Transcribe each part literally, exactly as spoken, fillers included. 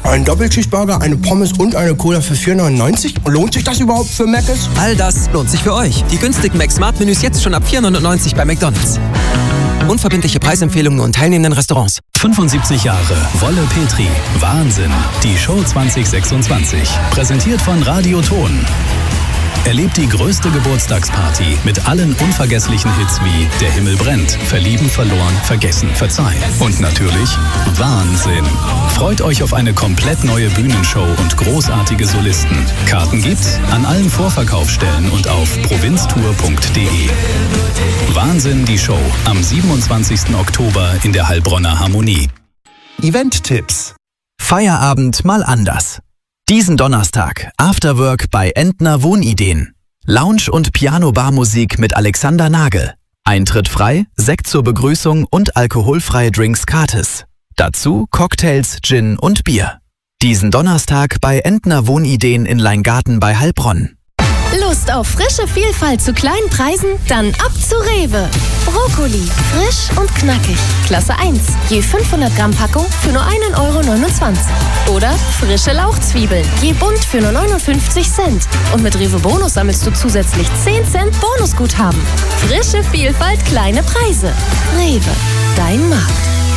Ein Doppelcheeseburger, eine Pommes und eine Cola für vier neunundneunzig? Lohnt sich das überhaupt für Mc's? All das lohnt sich für euch. Die günstigen Mac-Smart-Menüs jetzt schon ab vier neunundneunzig bei McDonald's. Unverbindliche Preisempfehlungen und teilnehmenden Restaurants. fünfundsiebzig Jahre Wolle Petri. Wahnsinn. Die Show zwanzig sechsundzwanzig. Präsentiert von Radio Ton. Erlebt die größte Geburtstagsparty mit allen unvergesslichen Hits wie Der Himmel brennt, Verlieben, verloren, vergessen, verzeihen. Und natürlich Wahnsinn. Freut euch auf eine komplett neue Bühnenshow und großartige Solisten. Karten gibt's an allen Vorverkaufsstellen und auf provinztour punkt de. Wahnsinn, die Show. Am siebenundzwanzigsten Oktober in der Heilbronner Harmonie. Event-Tipps. Feierabend mal anders. Diesen Donnerstag Afterwork bei Entner Wohnideen. Lounge- und Piano-Bar-Musik mit Alexander Nagel. Eintritt frei, Sekt zur Begrüßung und alkoholfreie Drinks gratis. Dazu Cocktails, Gin und Bier. Diesen Donnerstag bei Entner Wohnideen in Leingarten bei Heilbronn. Lust auf frische Vielfalt zu kleinen Preisen? Dann ab zu Rewe. Brokkoli, frisch und knackig. Klasse eins, je fünfhundert Gramm Packung für nur einen Euro neunundzwanzig. Oder frische Lauchzwiebeln, je bunt für nur neunundfünfzig Cent. Und mit Rewe Bonus sammelst du zusätzlich zehn Cent Bonusguthaben. Frische Vielfalt, kleine Preise. Rewe, dein Markt.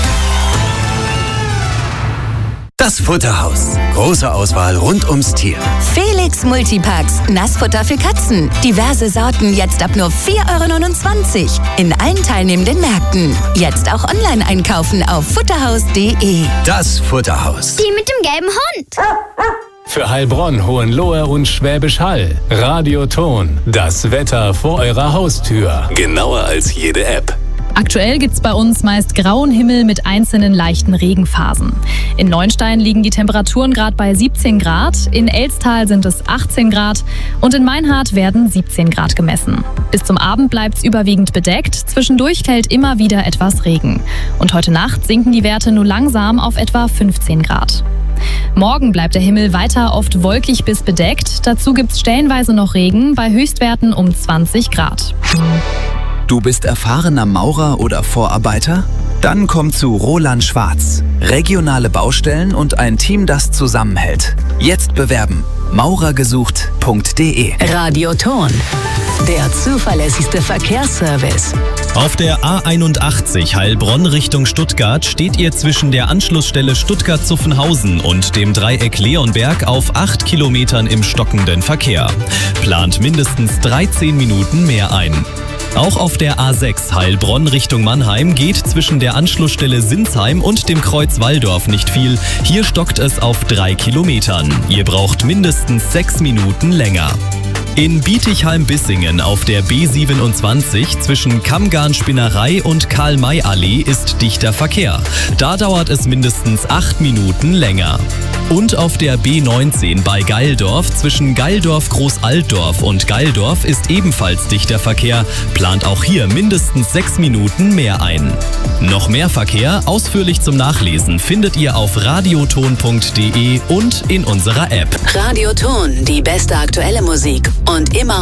Das Futterhaus. Große Auswahl rund ums Tier. Felix Multipacks. Nassfutter für Katzen. Diverse Sorten jetzt ab nur vier Euro neunundzwanzig. In allen teilnehmenden Märkten. Jetzt auch online einkaufen auf futterhaus punkt de. Das Futterhaus. Die mit dem gelben Hund. Für Heilbronn, Hohenlohe und Schwäbisch Hall. Radio Ton. Das Wetter vor eurer Haustür. Genauer als jede App. Aktuell gibt's bei uns meist grauen Himmel mit einzelnen leichten Regenphasen. In Neunstein liegen die Temperaturen gerade bei siebzehn Grad, in Elstal sind es achtzehn Grad und in Meinhardt werden siebzehn Grad gemessen. Bis zum Abend bleibt's überwiegend bedeckt, zwischendurch fällt immer wieder etwas Regen. Und heute Nacht sinken die Werte nur langsam auf etwa fünfzehn Grad. Morgen bleibt der Himmel weiter oft wolkig bis bedeckt, dazu gibt's stellenweise noch Regen bei Höchstwerten um zwanzig Grad. Du bist erfahrener Maurer oder Vorarbeiter? Dann komm zu Roland Schwarz. Regionale Baustellen und ein Team, das zusammenhält. Jetzt bewerben. maurergesucht punkt de. Radio Ton. Der zuverlässigste Verkehrsservice. Auf der A einundachtzig Heilbronn Richtung Stuttgart steht ihr zwischen der Anschlussstelle Stuttgart-Zuffenhausen und dem Dreieck Leonberg auf acht Kilometern im stockenden Verkehr. Plant mindestens dreizehn Minuten mehr ein. Auch auf der A sechs Heilbronn Richtung Mannheim geht zwischen der Anschlussstelle Sinsheim und dem Kreuz Walldorf nicht viel. Hier stockt es auf drei Kilometern. Ihr braucht mindestens sechs Minuten länger. In Bietigheim-Bissingen auf der B siebenundzwanzig zwischen Kammgarn-Spinnerei und Karl-May-Allee ist dichter Verkehr. Da dauert es mindestens acht Minuten länger. Und auf der B neunzehn bei Geildorf zwischen Geildorf-Großaltdorf und Geildorf ist ebenfalls dichter Verkehr. Plant auch hier mindestens sechs Minuten mehr ein. Noch mehr Verkehr, ausführlich zum Nachlesen, findet ihr auf radioton punkt de und in unserer App. Radio Ton, die beste aktuelle Musik und immer